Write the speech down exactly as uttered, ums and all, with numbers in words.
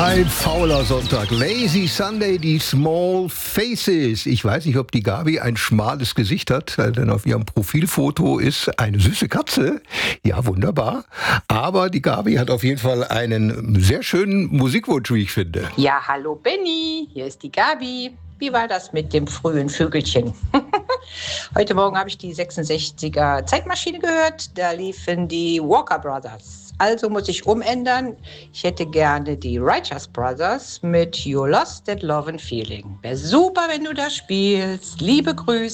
Ein fauler Sonntag. Lazy Sunday, die Small Faces. Ich weiß nicht, ob die Gabi ein schmales Gesicht hat, denn auf ihrem Profilfoto ist eine süße Katze. Ja, wunderbar. Aber die Gabi hat auf jeden Fall einen sehr schönen Musikwunsch, wie ich finde. Ja, hallo Benny, hier ist die Gabi. Wie war das mit dem frühen Vögelchen? Heute Morgen habe ich die sechsundsechziger Zeitmaschine gehört. Da liefen die Walker Brothers. Also muss ich umändern. Ich hätte gerne die Righteous Brothers mit You Lost That Love and Feeling. Wäre super, wenn du das spielst. Liebe Grüße.